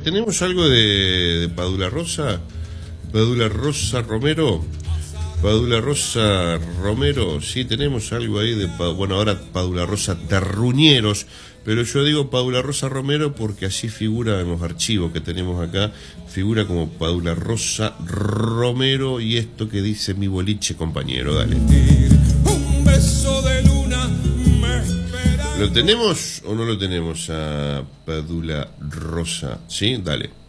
¿tenemos algo de Padula Rosa? Padula Rosa Romero. Padula Rosa Romero, sí, tenemos algo ahí de... Bueno, ahora Padula Rosa Terruñeros, pero yo digo Padula Rosa Romero porque así figura en los archivos que tenemos acá, figura como Padula Rosa Romero, y esto que dice mi boliche compañero, dale. Un beso de luna me espera. ¿Lo tenemos o no lo tenemos a Padula Rosa? ¿Sí? Dale.